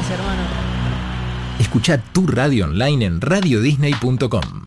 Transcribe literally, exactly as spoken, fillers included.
hermano. Escucha tu radio online en radio disney punto com.